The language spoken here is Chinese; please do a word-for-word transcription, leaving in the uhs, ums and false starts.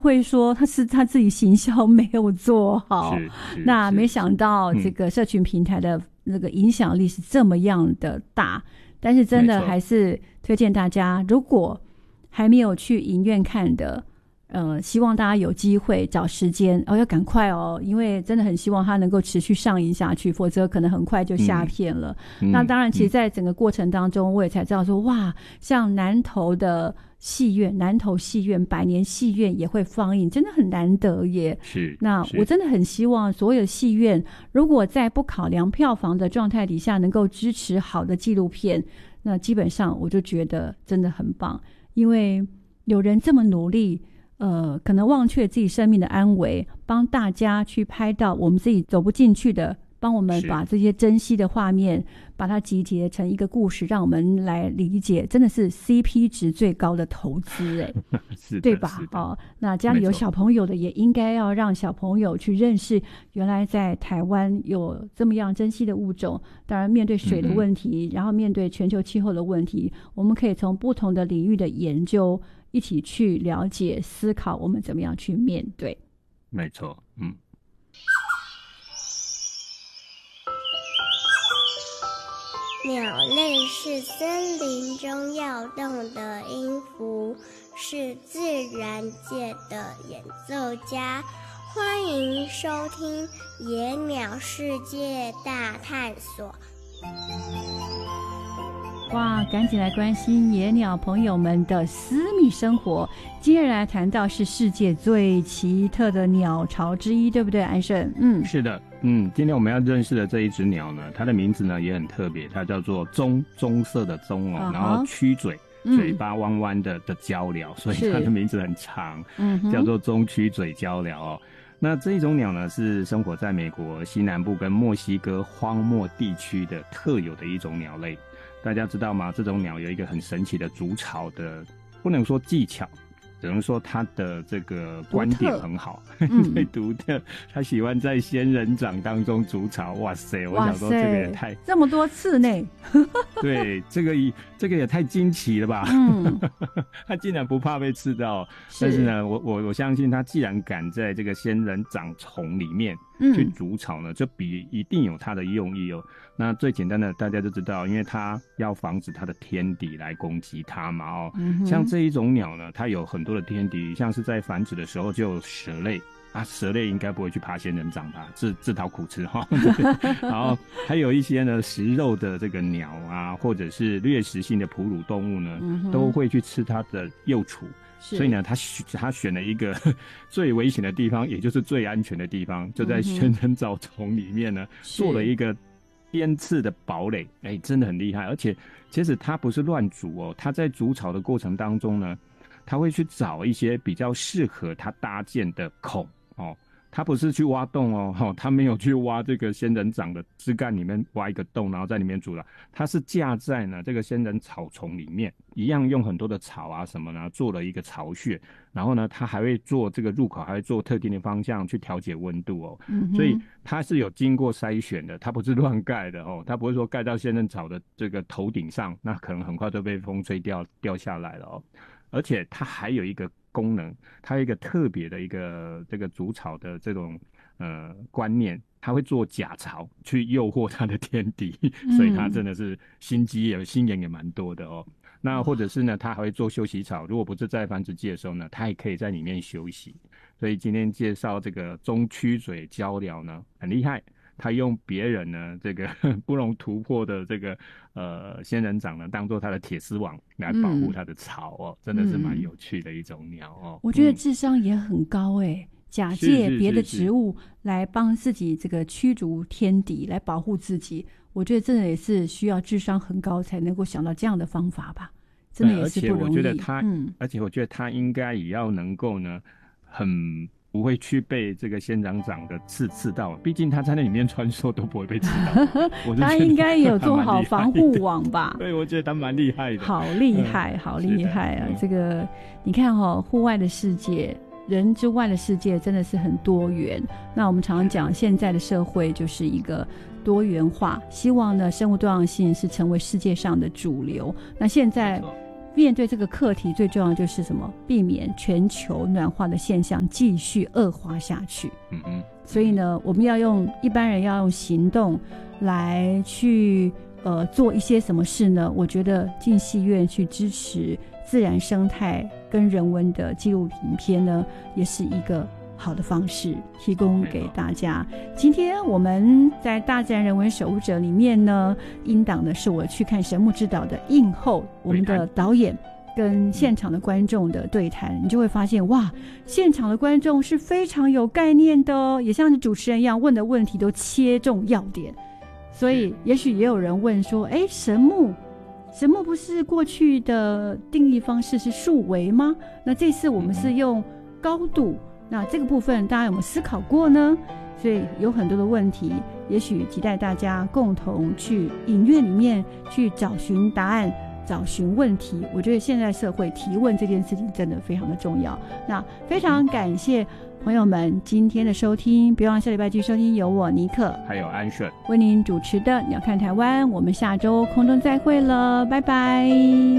会说他是他自己行销没有做好，那没想到这个社群平台的那个影响力是这么样的大，嗯、但是真的还是推荐大家，如果还没有去影院看的，呃，希望大家有机会找时间哦，要赶快哦，因为真的很希望它能够持续上映下去，否则可能很快就下片了。嗯、那当然，其实在整个过程当中，我也才知道说，哇，像南投的戏院，南投戏院、百年戏院也会放映，真的很难得耶。 是， 那我真的很希望所有戏院，如果在不考量票房的状态底下，能够支持好的纪录片，那基本上我就觉得真的很棒，因为有人这么努力。呃，可能忘却自己生命的安危，帮大家去拍到我们自己走不进去的，帮我们把这些珍惜的画面，把它集结成一个故事，让我们来理解，真的是 C P 值最高的投资，哎，对吧？哦，那家里有小朋友的，也应该要让小朋友去认识，原来在台湾有这么样珍惜的物种。当然，面对水的问题，嗯、然后面对全球气候的问题，我们可以从不同的领域的研究。一起去了解思考我们怎么样去面对。 没错，嗯。 鸟类是森林中要动的音符，是自然界的演奏家。欢迎收听《野鸟世界大探索》。 哇，赶紧来关心野鸟朋友们的私密生活。接下来谈到是世界最奇特的鸟巢之一，对不对，安胜？嗯， 是的，嗯，今天我们要认识的这一只鸟呢，它的名字呢也很特别，它叫做棕，棕色的棕哦， uh-huh. 然后曲嘴，嘴巴弯弯的、嗯、的鹪鹩，所以它的名字很长，叫做棕曲嘴鹪鹩哦。那这一种鸟呢，是生活在美国西南部跟墨西哥荒漠地区的特有的一种鸟类。大家知道吗？这种鸟有一个很神奇的筑巢的，不能说技巧，只能说它的这个观点很好，对，独特。它喜欢在仙人掌当中筑巢。哇塞！我想说这个也太这么多次呢。 对，这个这个也太惊奇了吧！嗯，它竟然不怕被吃到。是但是呢，我我我相信它既然敢在这个仙人掌丛里面去筑巢呢，就比一定有它的用意哦。那最简单的大家就知道，因为它要防止它的天敌来攻击它嘛哦、嗯。像这一种鸟呢，它有很多的天敌，像是在繁殖的时候就有蛇类啊，蛇类应该不会去爬仙人掌吧，自自讨苦吃哈。然后还有一些呢食肉的这个鸟啊，或者是掠食性的哺乳动物呢，嗯、都会去吃它的幼雏。所以呢，他他选了一个最危险的地方，也就是最安全的地方，就在仙人掌丛里面呢，做了一个尖刺的堡垒。哎，真的很厉害。而且，其实他不是乱筑哦，他在筑巢的过程当中呢，他会去找一些比较适合他搭建的孔哦。他不是去挖洞哦，哦他没有去挖这个仙人掌的枝干里面挖一个洞，然后在里面筑了。他是架在呢这个仙人草丛里面，一样用很多的草啊什么呢，做了一个巢穴。然后呢，他还会做这个入口，还会做特定的方向去调节温度哦。嗯、所以他是有经过筛选的，他不是乱盖的哦，他不会说盖到仙人草的这个头顶上，那可能很快就被风吹掉掉下来了哦。而且它还有一个功能，它有一个特别的一个这个筑巢的这种呃观念，它会做假巢去诱惑它的天敌，嗯、所以它真的是心机也心眼也蛮多的哦。那或者是呢，它还会做休息巢，如果不是在繁殖季的时候呢，它也可以在里面休息。所以今天介绍这个棕曲嘴鹪鹩呢，很厉害。他用别人呢这个不容突破的这个呃仙人掌呢，当做他的铁丝网来保护他的巢哦、嗯，真的是蛮有趣的一种鸟哦。 我觉得智商也很高哎、欸嗯，假借别的植物来帮自己这个驱逐天敌，来保护自己。我觉得真的也是需要智商很高才能够想到这样的方法吧，真的也是不容易。 而且我觉得他，嗯，而且我觉得他应该也要能够呢，很。不会去被这个仙人掌的刺刺到，毕竟它在那里面穿梭都不会被刺到。 它应该有做好防护网吧？ 对，我觉得它蛮厉害的。 好厉害，嗯、好厉害啊！这个你看哈、哦，户外的世界，人之外的世界真的是很多元。那我们常常讲，现在的社会就是一个多元化，希望呢生物多样性是成为世界上的主流。那现在面对这个课题，最重要的就是什么？避免全球暖化的现象继续恶化下去。 嗯嗯。 所以呢，我们要用一般人要用行动来去呃做一些什么事呢？我觉得进戏院去支持自然生态跟人文的纪录影片呢，也是一个好的方式，提供给大家。今天我们在大自然人文守护者里面呢，音档的是我去看神木之岛的映后，我们的导演跟现场的观众的对谈，你就会发现哇，现场的观众是非常有概念的哦，也像是主持人一样，问的问题都切中要点。所以也许也有人问说，哎，神木神木不是过去的定义方式是数维吗？那这次我们是用高度，那这个部分大家有没有思考过呢？所以有很多的问题，也许期待大家共同去影院里面去找寻答案，找寻问题。我觉得现在社会提问这件事情真的非常的重要。那非常感谢朋友们今天的收听，别忘了下礼拜继续收听由我尼克还有安顺为您主持的鸟看台湾，我们下周空中再会了，拜拜。